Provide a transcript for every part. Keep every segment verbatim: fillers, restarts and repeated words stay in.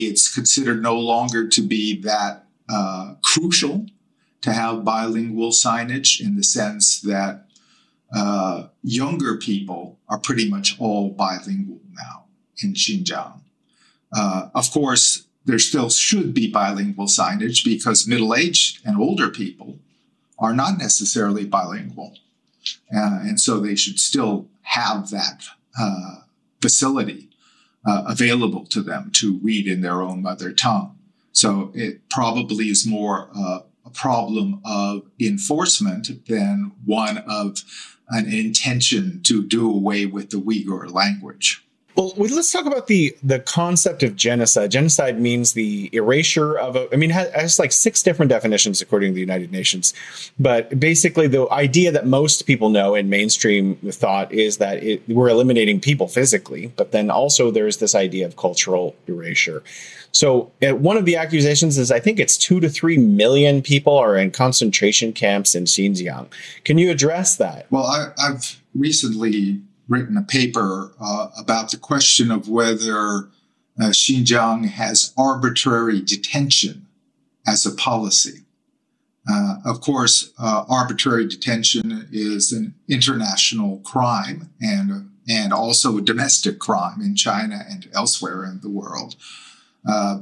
It's considered no longer to be that uh, crucial to have bilingual signage, in the sense that uh, younger people are pretty much all bilingual now in Xinjiang. Uh, of course, there still should be bilingual signage because middle-aged and older people are not necessarily bilingual. Uh, and so they should still have that uh, facility uh, available to them to read in their own mother tongue. So it probably is more uh, a problem of enforcement than one of an intention to do away with the Uyghur language. Well, let's talk about the the concept of genocide. Genocide means the erasure of a, I mean, it has, it has like six different definitions according to the United Nations. But basically, the idea that most people know in mainstream thought is that it, we're eliminating people physically. But then also there's this idea of cultural erasure. So uh, one of the accusations is I think it's two to three million people are in concentration camps in Xinjiang. Can you address that? Well, I, I've recently written a paper uh, about the question of whether uh, Xinjiang has arbitrary detention as a policy. Uh, of course, uh, arbitrary detention is an international crime and, and also a domestic crime in China and elsewhere in the world. Uh,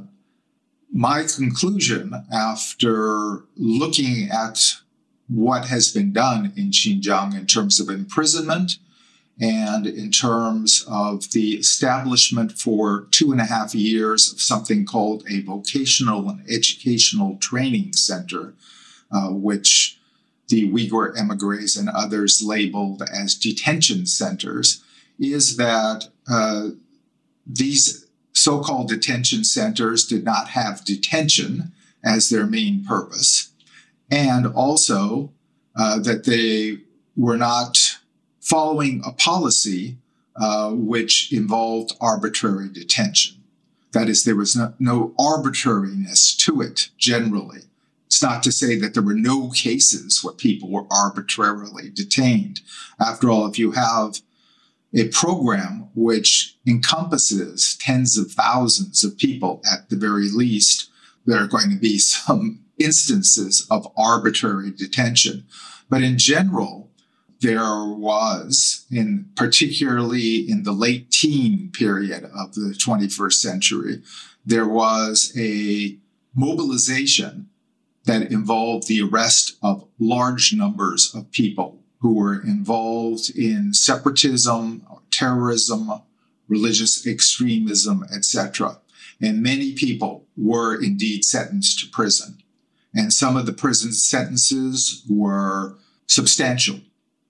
my conclusion after looking at what has been done in Xinjiang in terms of imprisonment and in terms of the establishment for two and a half years of something called a vocational and educational training center, uh, which the Uyghur emigres and others labeled as detention centers, is that uh, these so-called detention centers did not have detention as their main purpose, and also uh, that they were not following a policy uh, which involved arbitrary detention. That is, there was no, no arbitrariness to it generally. It's not to say that there were no cases where people were arbitrarily detained. After all, if you have a program which encompasses tens of thousands of people at the very least, there are going to be some instances of arbitrary detention. But in general, there was, in particularly in the late teen period of the twenty-first century, there was a mobilization that involved the arrest of large numbers of people who were involved in separatism, terrorism, religious extremism, et cetera. And many people were indeed sentenced to prison. And some of the prison sentences were substantial.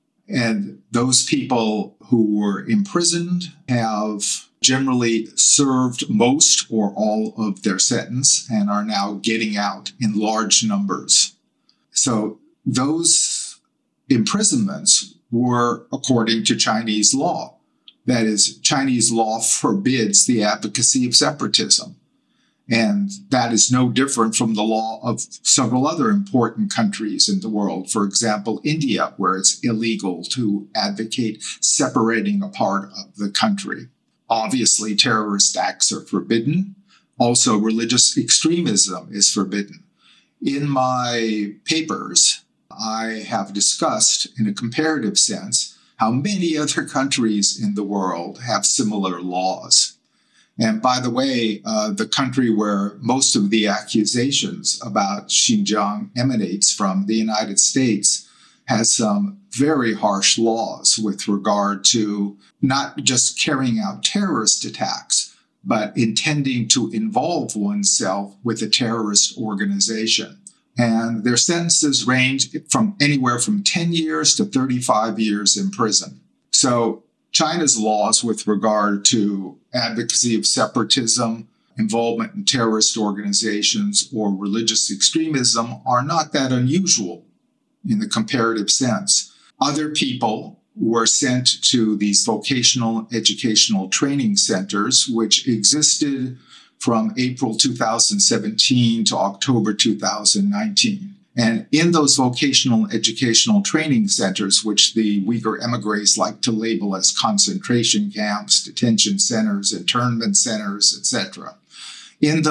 And those people who were imprisoned have generally served most or all of their sentence and are now getting out in large numbers. So those imprisonments were according to Chinese law. That is, Chinese law forbids the advocacy of separatism. And that is no different from the law of several other important countries in the world. For example, India, where it's illegal to advocate separating a part of the country. Obviously, terrorist acts are forbidden. Also, religious extremism is forbidden. In my papers, I have discussed, in a comparative sense, how many other countries in the world have similar laws. And by the way, uh, the country where most of the accusations about Xinjiang emanates from, the United States, has some very harsh laws with regard to not just carrying out terrorist attacks, but intending to involve oneself with a terrorist organization. And their sentences range from anywhere from ten years to thirty-five years in prison. So China's laws with regard to advocacy of separatism, involvement in terrorist organizations, or religious extremism are not that unusual in the comparative sense. Other people were sent to these vocational educational training centers, which existed from April two thousand seventeen to October two thousand nineteen. And in those vocational educational training centers, which the Uyghur emigres like to label as concentration camps, detention centers, internment centers, et cetera, in the